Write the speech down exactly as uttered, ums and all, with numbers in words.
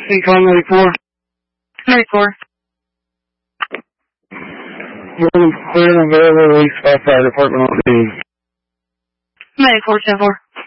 Emergency, call Medic four. Medic four. William clear and available release by fire department on scene. Medic four ten four.